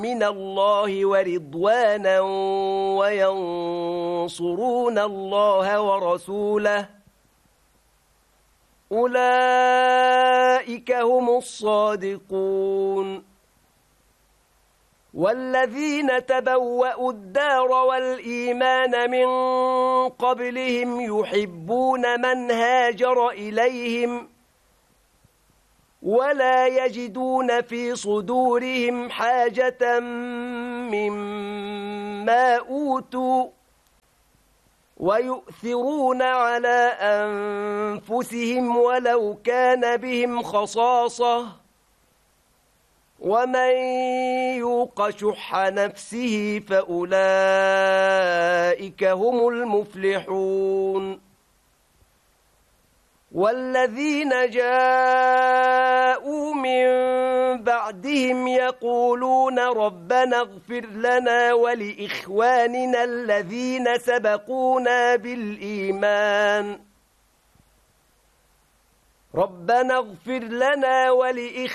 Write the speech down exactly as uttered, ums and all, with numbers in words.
من الله ورضوانا وينصرون الله ورسوله أولئك هم الصادقون والذين تبوأوا الدار والإيمان من قبلهم يحبون من هاجر إليهم ولا يجدون في صدورهم حاجة مما أوتوا ويؤثرون على أنفسهم ولو كان بهم خصاصة ومن يوق شح نفسه فأولئك هم المفلحون والذين جاءوا من بعدهم يقولون ربنا اغفر لنا ولإخواننا الذين سبقونا بالإيمان ربنا اغفر لنا ولإخواننا